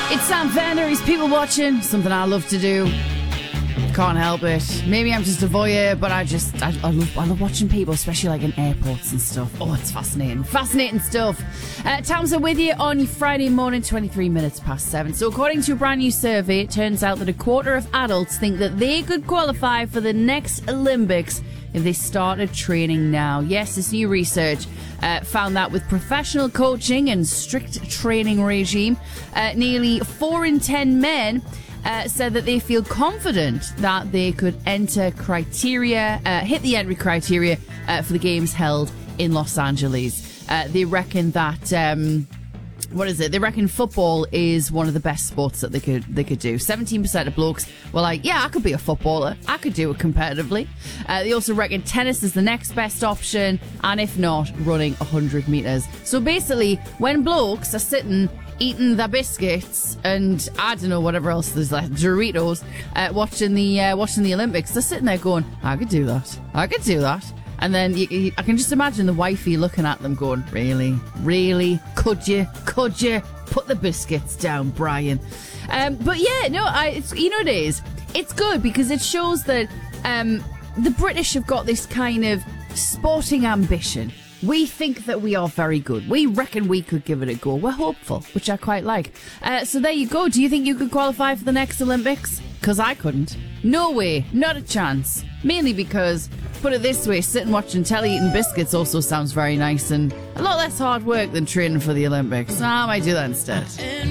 It's Sam Fender, he's people watching, something I love to do. Can't help it. Maybe I'm just a voyeur, but I love watching people, especially like in airports and stuff. Oh, it's fascinating. Fascinating stuff. Townsend with you on your Friday morning, 23 minutes past 7. So according to a brand new survey, it turns out that a quarter of adults think that they could qualify for the next Olympics if they started training now. Yes, this new research found that with professional coaching and strict training regime, nearly 4 in 10 men said that they feel confident that they could enter criteria, hit the entry criteria for the games held in Los Angeles. They reckon that they reckon football is one of the best sports that they could do. 17% of blokes were like, yeah, I could be a footballer. I could do it competitively. They also reckon tennis is the next best option, and if not, running 100 metres. So basically, when blokes are sitting eating their biscuits and I don't know whatever else there's left, Doritos, watching the Olympics, they're sitting there going, I could do that. I could do that. And then I can just imagine the wifey looking at them going, really? Really? Could you put the biscuits down, Brian? But yeah, no, it is. It's good because it shows that the British have got this kind of sporting ambition. We think that we are very good. We reckon we could give it a go. We're hopeful, which I quite like. So there you go. Do you think you could qualify for the next Olympics? Because I couldn't. No way. Not a chance. Mainly because, put it this way, sitting watching telly eating biscuits also sounds very nice and a lot less hard work than training for the Olympics. I might do that instead.